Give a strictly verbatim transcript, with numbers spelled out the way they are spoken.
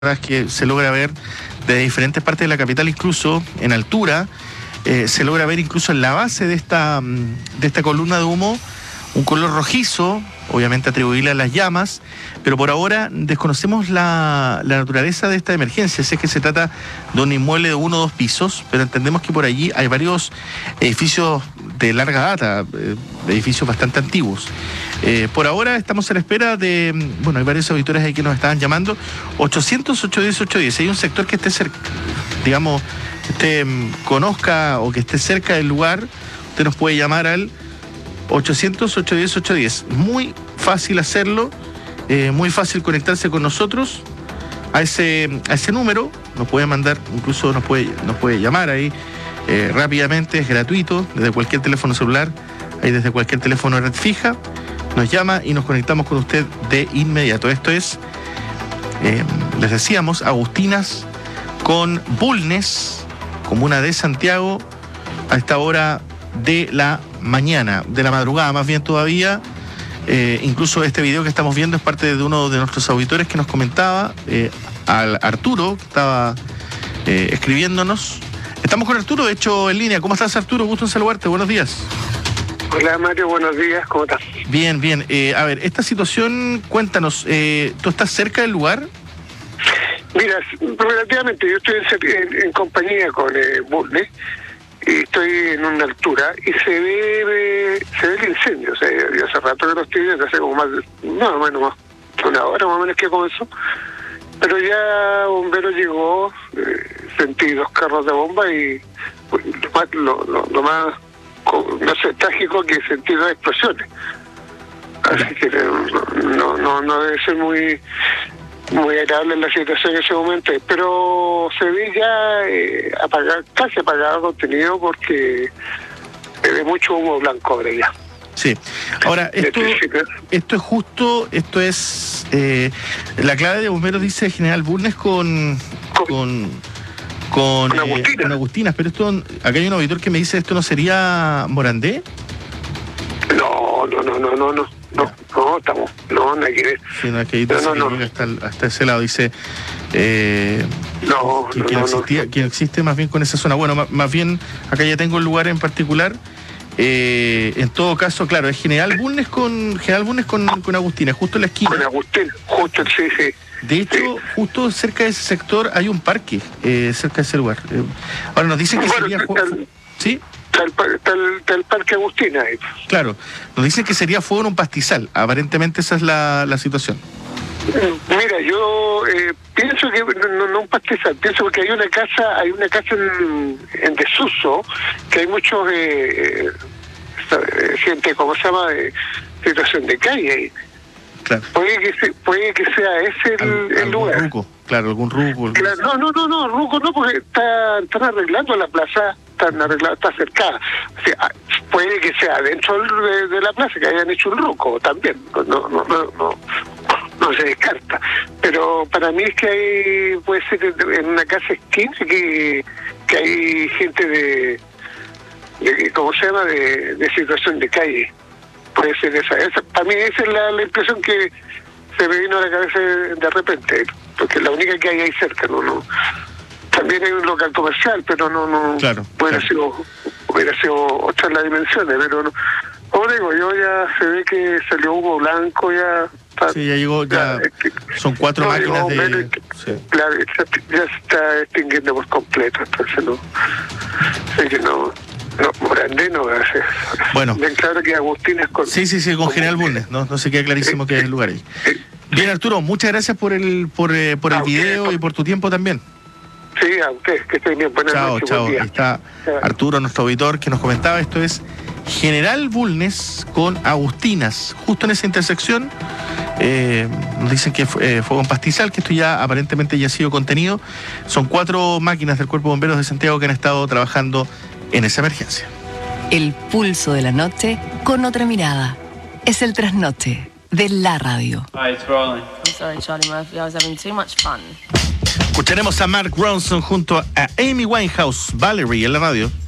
que se logra ver de diferentes partes de la capital, incluso en altura, eh, se logra ver incluso en la base de esta, de esta columna de humo un color rojizo, obviamente atribuible a las llamas, pero por ahora desconocemos la, la naturaleza de esta emergencia. Sé que se trata de un inmueble de uno o dos pisos, pero entendemos que por allí hay varios edificios de larga data, eh, edificios bastante antiguos. Eh, por ahora estamos a la espera de, bueno, hay varios auditores ahí que nos estaban llamando, ochocientos, ochocientos diez, ochocientos diez. Hay un sector que esté cerca, digamos, que esté, conozca o que esté cerca del lugar, usted nos puede llamar al ochocientos, ochocientos diez, ochocientos diez. Muy fácil hacerlo, eh, muy fácil conectarse con nosotros a ese, a ese número. Nos puede mandar, incluso nos puede, nos puede llamar ahí eh, rápidamente, es gratuito, desde cualquier teléfono celular, ahí desde cualquier teléfono red fija. Nos llama y nos conectamos con usted de inmediato. Esto es, eh, les decíamos, Agustinas con Bulnes, comuna de Santiago, a esta hora de la mañana, de la madrugada más bien todavía. Eh, incluso este video que estamos viendo es parte de uno de nuestros auditores que nos comentaba, eh, al Arturo, que estaba eh, escribiéndonos. Estamos con Arturo, de hecho, en línea. ¿Cómo estás, Arturo? Gusto en saludarte. Buenos días. Hola, Mario. Buenos días. ¿Cómo estás? Bien, bien. Eh, a ver, esta situación, cuéntanos, eh, ¿tú estás cerca del lugar? Mira, relativamente, yo estoy en, en, en compañía con eh, Bulnes, y estoy en una altura y se ve eh, se ve el incendio. O sea, yo hace rato que lo estoy viendo, hace como más de, no, bueno, más una hora más o menos que comenzó, pero ya bombero llegó, eh, sentí dos carros de bomba y pues, lo más, lo, lo, lo más no sé, trágico que sentí dos explosiones. Así que no, no, no, no debe ser muy muy agradable la situación en ese momento, pero se ve ya eh, apagado, casi apagado el contenido porque se ve mucho humo blanco ahora ya. Sí. Ahora, esto, esto es justo, esto es, eh, la clave de bomberos dice General Bulnes con... con Con, con, Agustina. eh, con Agustinas, pero esto, acá hay un auditor que me dice, ¿esto no sería Morandé? No, no, no, no, no, no, no, no, estamos, no, no hay que ver. Sí, no, que dice no, no, que no. Hasta, hasta ese lado, dice, eh, no, que, no, que, no, existía, no. que existe más bien con esa zona. Bueno, más, más bien, acá ya tengo el lugar en particular. Eh, en todo caso, claro, es General Bulnes con General Bulnes con, con Agustina, justo en la esquina. Con Agustina, justo, sí, sí. De hecho, sí, justo cerca de ese sector hay un parque, eh, cerca de ese lugar. Eh, ahora nos dicen que bueno, sería... Está el, ¿sí? Está el, está, el, está el parque Agustina ahí. Claro, nos dicen que sería fuego en un pastizal. Aparentemente esa es la, la situación. Mira, yo eh, pienso que no, no un pastizal, pienso que hay una casa, hay una casa en, en desuso, que hay muchos eh, eh, gente, ¿cómo se llama? Eh, situación de calle ahí. Claro. Puede que se, puede que sea ese el, Al, el lugar. Ruco, claro, algún ruco. Algún... Claro, no, no, no, no, ruco no, porque está, están arreglando la plaza, están arreglando, está cercada. O sea, puede que sea dentro de, de la plaza que hayan hecho un ruco también. No, no, no, no, no se descarta. Pero para mí es que hay, puede ser en una casa esquina que, que hay gente de, de, ¿cómo se llama? De, de situación de calle. Puede ser esa, esa. Para mí esa es la, la impresión que se me vino a la cabeza de repente, porque es la única que hay ahí cerca, no, no. También hay un local comercial, pero no, no. Claro. Hubiera claro. sido, hubiera sido otras las dimensiones, pero no. Como digo, yo ya se ve que salió humo blanco, ya. Está, sí, ya llegó, ya. ya que, son cuatro no, máquinas de. Menos, sí. Claro, ya, ya se está extinguiendo por completo, entonces no. Sé que no. No, Morandé no va a ser. Bueno. Bien claro que Agustina es con... Sí, sí, sí, con General Bulnes, no, no se queda clarísimo eh, que es el lugar ahí. Eh, Bien, Arturo, muchas gracias por el por, eh, por el video usted, y por tu tiempo también. Sí, a ustedes, que estén bien. Buenas chao, noches, chao. buen día. Ahí está Arturo, nuestro auditor, que nos comentaba, esto es General Bulnes con Agustinas, justo en esa intersección. Eh, nos dicen que eh, fue con pastizal, que esto ya aparentemente ya ha sido contenido. Son cuatro máquinas del Cuerpo de Bomberos de Santiago que han estado trabajando en esa emergencia. El pulso de la noche con otra mirada. Es el trasnoche de la radio. Hi, it's rolling. I'm sorry, Charlie Murphy. I was having too much fun. Escucharemos a Mark Ronson junto a Amy Winehouse, Valerie, en la radio.